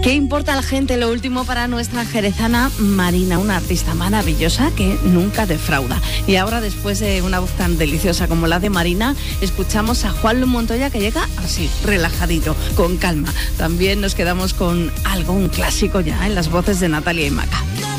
¿Qué importa a la gente? Lo último para nuestra jerezana Marina, una artista maravillosa que nunca defrauda. Y ahora, después de una voz tan deliciosa como la de Marina, escuchamos a Juan Montoya, que llega así, relajadito, con calma. También nos quedamos con algo, un clásico ya, en las voces de Natalia y Maca.